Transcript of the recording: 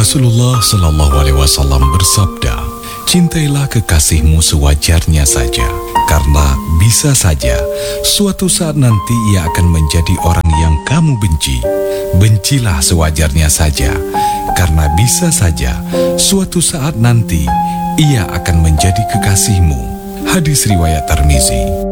Rasulullah Shallallahu Alaihi Wasallam bersabda, "Cintailah kekasihmu sewajarnya saja, karena bisa saja suatu saat nanti ia akan menjadi orang yang kamu benci. Bencilah sewajarnya saja, karena bisa saja suatu saat nanti ia akan menjadi kekasihmu." Hadis riwayat Tirmizi.